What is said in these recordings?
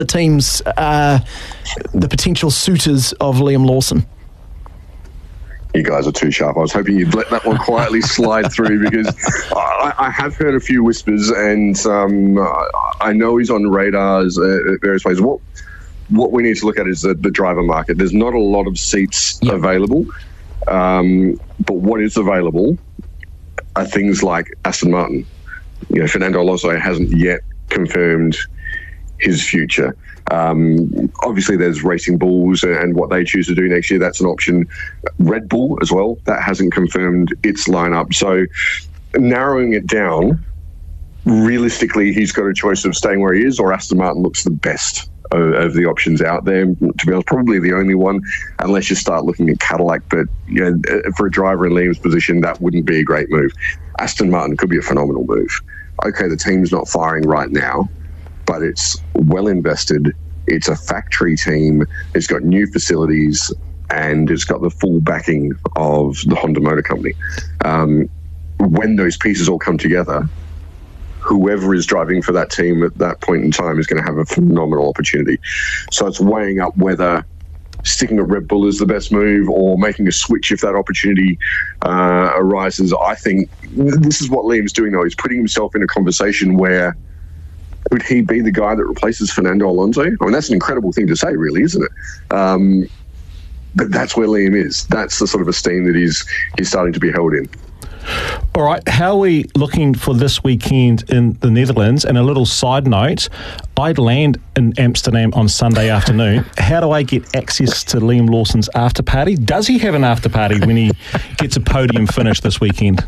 the teams, the potential suitors of Liam Lawson? You guys are too sharp. I was hoping you'd let that one quietly slide through, because I have heard a few whispers, and I know he's on radars at various ways. What we need to look at is the driver market. There's not a lot of seats available, but what is available are things like Aston Martin. Fernando Alonso hasn't yet confirmed his future. Obviously, there's Racing Bulls and what they choose to do next year. That's an option. Red Bull as well. That hasn't confirmed its lineup. So narrowing it down, realistically, he's got a choice of staying where he is, or Aston Martin looks the best of the options out there. To be honest, probably the only one, unless you start looking at Cadillac. But for a driver in Liam's position, that wouldn't be a great move. Aston Martin could be a phenomenal move. Okay, the team's not firing right now, but it's well invested. It's a factory team. It's got new facilities, and it's got the full backing of the Honda Motor Company. When those pieces all come together, whoever is driving for that team at that point in time is going to have a phenomenal opportunity. So it's weighing up whether sticking at Red Bull is the best move, or making a switch if that opportunity arises. I think this is what Liam's doing, though. He's putting himself in a conversation where, would he be the guy that replaces Fernando Alonso? I mean, that's an incredible thing to say, really, isn't it? But that's where Liam is. That's the sort of esteem that he's starting to be held in. All right, how are we looking for this weekend in the Netherlands? And a little side note, I'd land in Amsterdam on Sunday afternoon. How do I get access to Liam Lawson's after party? Does he have an after party when he gets a podium finish this weekend?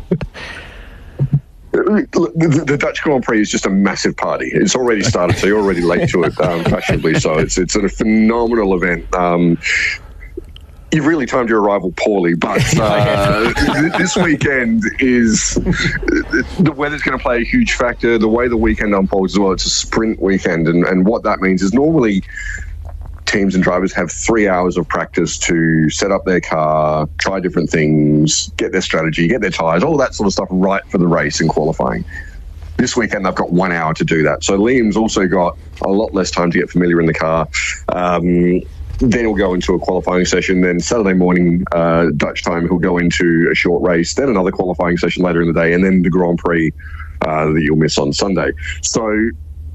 The Dutch Grand Prix is just a massive party. It's already started, so you're already late to it, fashionably so. It's a phenomenal event. You've really timed your arrival poorly, but this weekend is... the weather's going to play a huge factor. The way the weekend unfolds as well, it's a sprint weekend, and what that means is normally teams and drivers have 3 hours of practice to set up their car, try different things, get their strategy, get their tyres, all that sort of stuff right for the race and qualifying. This weekend, they've got 1 hour to do that. So Liam's also got a lot less time to get familiar in the car. Then he'll go into a qualifying session. Then Saturday morning, Dutch time, he'll go into a short race. Then another qualifying session later in the day. And then the Grand Prix that you'll miss on Sunday. So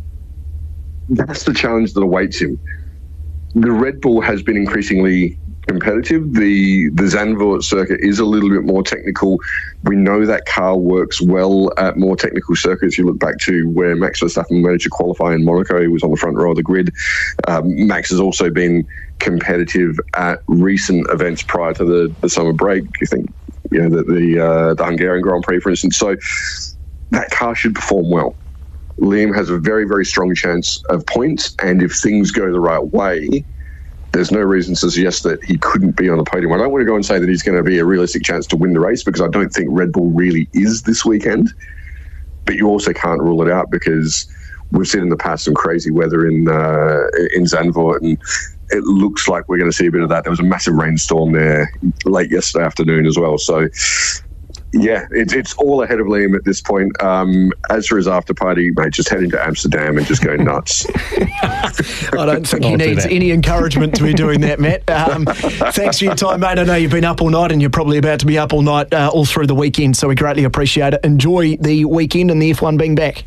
that's the challenge that awaits him. The Red Bull has been increasingly competitive. The Zandvoort circuit is a little bit more technical. We know that car works well at more technical circuits. You look back to where Max Verstappen managed to qualify in Monaco. He was on the front row of the grid. Max has also been competitive at recent events prior to the summer break. You think, the Hungarian Grand Prix, for instance. So that car should perform well. Liam has a very, very strong chance of points, and if things go the right way, there's no reason to suggest that he couldn't be on the podium. I don't want to go and say that he's going to be a realistic chance to win the race, because I don't think Red Bull really is this weekend. But you also can't rule it out, because we've seen in the past some crazy weather in Zandvoort, and it looks like we're going to see a bit of that. There was a massive rainstorm there late yesterday afternoon as well. So, yeah, it's all ahead of Liam at this point. As for his after party, mate, just head into Amsterdam and just go nuts. I don't think he needs any encouragement to be doing that, Matt. Thanks for your time, mate. I know you've been up all night, and you're probably about to be up all night all through the weekend, so we greatly appreciate it. Enjoy the weekend and the F1 being back.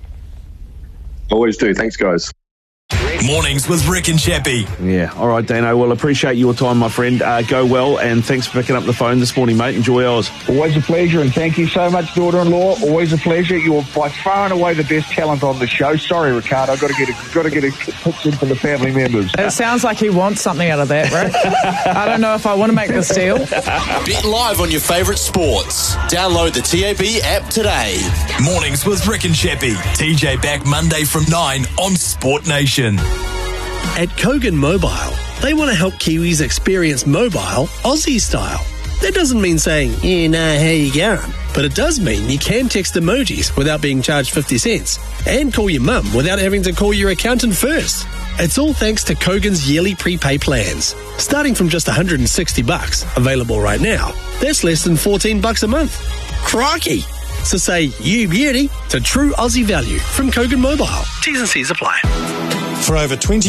Always do. Thanks, guys. Mornings with Rick and Chappie. Yeah, all right, Dano. Well, appreciate your time, my friend. Go well, and thanks for picking up the phone this morning, mate. Enjoy Oz. Always a pleasure, and thank you so much, daughter-in-law. Always a pleasure. You're by far and away the best talent on the show. Sorry, Ricardo. Got to get a pitch in for the family members. It sounds like he wants something out of that, Rick. I don't know if I want to make this deal. Bet live on your favourite sports. Download the TAB app today. Mornings with Rick and Chappie. TJ back Monday from 9 on Sport Nation. At Kogan Mobile, they want to help Kiwis experience mobile Aussie style. That doesn't mean saying, yeah, nah, how you going? But it does mean you can text emojis without being charged 50 cents and call your mum without having to call your accountant first. It's all thanks to Kogan's yearly prepay plans. Starting from just $160, available right now, that's less than $14 a month. Crikey! So say, you beauty, to true Aussie value from Kogan Mobile. T's and C's apply. For over 20